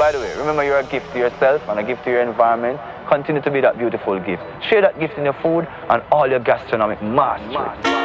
by the way, remember you're a gift to yourself and a gift to your environment. Continue to be that beautiful gift. Share that gift in your food and all your gastronomic mastery.